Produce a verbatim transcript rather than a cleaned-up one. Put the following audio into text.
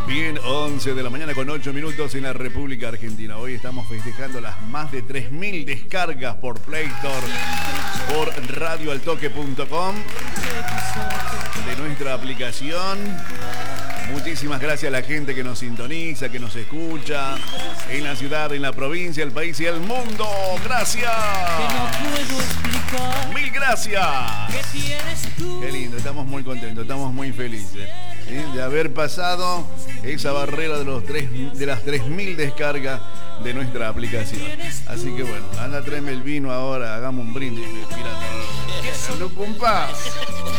Bien, once de la mañana con ocho minutos en la República Argentina. Hoy estamos festejando las más de tres mil descargas por Play Store, por radio al toque punto com de nuestra aplicación. Muchísimas gracias a la gente que nos sintoniza, que nos escucha en la ciudad, en la provincia, el país y el mundo. Gracias. Mil gracias. Qué lindo, estamos muy contentos, estamos muy felices, ¿eh? de haber pasado esa barrera de los tres, de las tres mil descargas de nuestra aplicación. Así que bueno, anda, tráeme el vino ahora, hagamos un brindis, pirata. ¡Salud, compa!